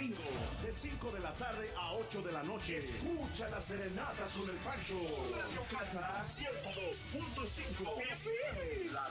domingos, de 5 de la tarde a 8 de la noche. Escucha las serenatas con el Pancho. Radio Cata 102.5 FM. La